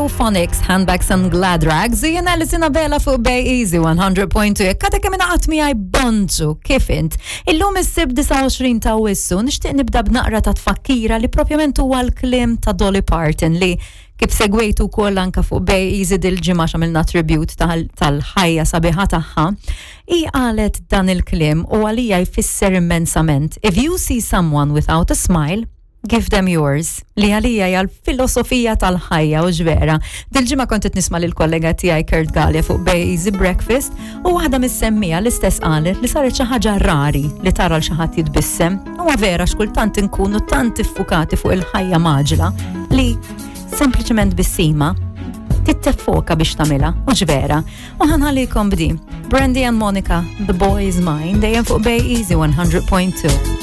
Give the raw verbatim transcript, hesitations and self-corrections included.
Stereophonics, Handbags and Glad Rags, jena Alison Bella fuq Bay Easy one hundred point two. Kada kemm naqat miegħi Bonġu, kif int? Illum is-sib tisa' u għoxrin ta' Wissu, nixtieq nibda b'naqra ta' tfakkira li propjament huwa l-kliem ta' Dolly Parton li kif segwejtu wkoll anke fuq Bay Easy dil-ġimgħa x'għamilna tribute tal-ħajja sabiħa tagħha. Hi qalet dan il-kliem u għalija jfisser immensament. If you see someone without a smile, give them yours. Li għalija hija l-filosofija tal-ħajja u ġvera. Dil-ġimgħa kont qed nisma' lill-kollega tiegħi Kurt Gallia fuq Bay Easy Breakfast u waħda mis-semmija l-istess qalet li saret xi ħaġa rari li tara l xi ħadd jitbissem. Huwa vera x'kultant inkunu tant iffukati fuq il-ħajja maġla li sempliċement bissima titteffoka biex tagħmilha u ġvera. U ħanħallikom bdi. Brandy and Monica, The Boy Is Mine, dejjem fuq Bay Easy one hundred point two.